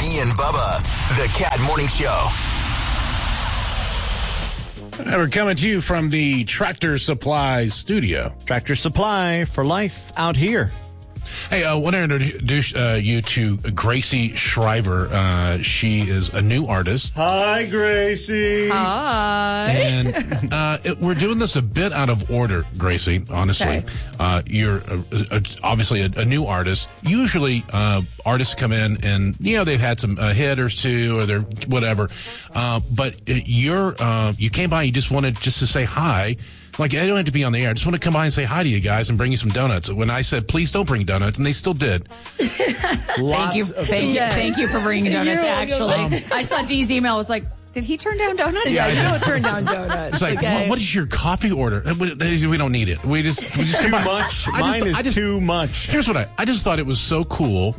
Johnny and Bubba, the Cat Morning Show. We're coming to you from the Tractor Supply studio. Tractor Supply for life out here. Hey, I want to introduce you to Gracie Shriver. She is a new artist. Hi, Gracie. Hi. And we're doing this a bit out of order, Gracie, honestly. Okay. You're obviously a new artist. Usually artists come in and, they've had some hit or two or they're whatever. But you came by, you just wanted to say hi. Like, I don't have to be on the air. I just want to come by and say hi to you guys and bring you some donuts. When I said, please don't bring donuts, and they still did. Thank you for bringing donuts, actually. I saw Dee's email. I was like, did he turn down donuts? Yeah, you don't turn down donuts. It's like, okay? what is your coffee order? We don't need it. We just too much. Mine is too much. Here's what I just thought it was so cool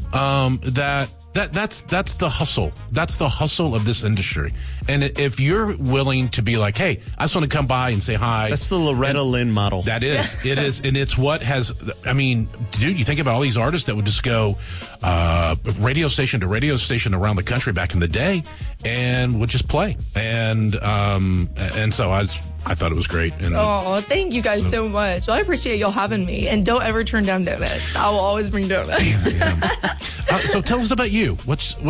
that's the hustle. That's the hustle of this industry. And if you're willing to be like, hey, I just want to come by and say hi. That's the Loretta Lynn model. That is. It is. And it's what has, dude, you think about all these artists that would just go radio station to radio station around the country back in the day and would just play. And so I thought it was great. And, thank you guys so much. Well, I appreciate y'all having me. And don't ever turn down donuts. I will always bring donuts. Yeah. So tell us about you.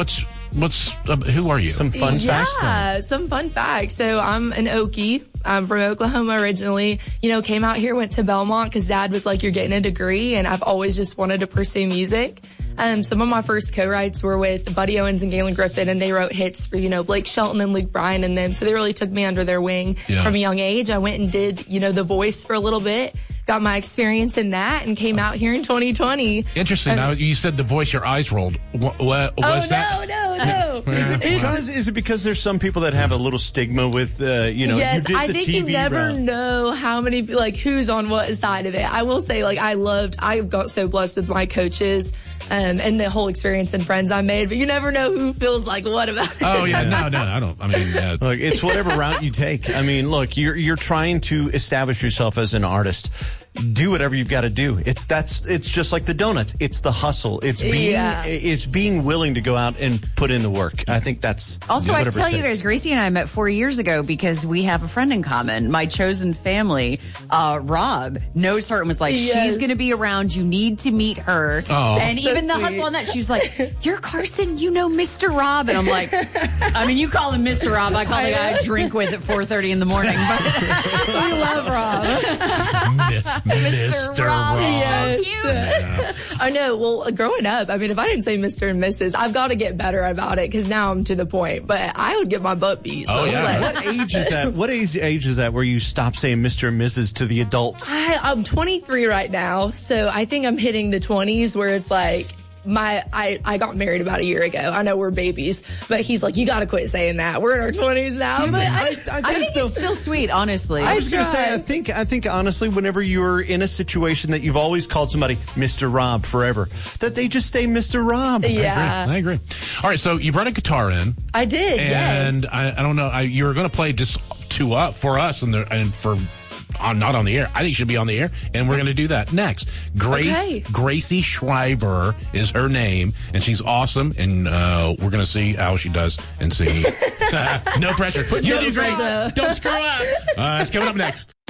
Who are you? Some fun facts. Yeah, some fun facts. So I'm an Okie. I'm from Oklahoma originally. Came out here, went to Belmont because Dad was like, you're getting a degree. And I've always just wanted to pursue music. Some of my first co-writes were with Buddy Owens and Galen Griffin, and they wrote hits for, Blake Shelton and Luke Bryan and them. So they really took me under their wing from a young age. I went and did, The Voice for a little bit, got my experience in that, and came out here in 2020. Interesting. Now, you said The Voice, your eyes rolled. What was that? No. Is it because there's some people that have a little stigma with, Yes, you did the I think TV you never route. know how many, who's on what side of it. I will say, I got so blessed with my coaches and the whole experience and friends I made, but you never know who feels like what about it. Oh, yeah, no, I don't. Look, it's whatever route you take. Look, you're trying to establish yourself as an artist. Do whatever you've got to do. It's just like the donuts. It's the hustle. It's being willing to go out and put in the work. I think that's also. I tell you takes. guys, Gracie and I met 4 years ago because we have a friend in common. My chosen family, Rob, knows her and was like, she's going to be around. You need to meet her. Oh. And So even the sweet. hustle on that, she's like, you're Carson. You know Mr. Rob, and I'm like, you call him Mr. Rob. I call the guy I drink with at 4:30 in the morning. But we love Rob. Mr. Rob. Yes. So cute. Yeah. I know. Well, growing up, if I didn't say Mr. and Mrs., I've got to get better about it because now I'm to the point. But I would get my butt beat. So What age is that? What age is that where you stop saying Mr. and Mrs. to the adults? I'm 23 right now, so I think I'm hitting the 20s where it's like, I got married about a year ago. I know we're babies, but he's like, you got to quit saying that. We're in our 20s now. But I think it's still sweet, honestly. I was going to say, I think honestly, whenever you're in a situation that you've always called somebody Mr. Rob forever, that they just stay Mr. Rob. Yeah. I agree. All right, so you brought a guitar in. I did, and yes. I don't know. You were going to play just for us and for. Not on the air. I think she should be on the air, and we're going to do that next. Gracie Shriver is her name, and she's awesome, and we're going to see how she does in singing. No pressure. Put you on, Grace. Don't screw up. It's coming up next.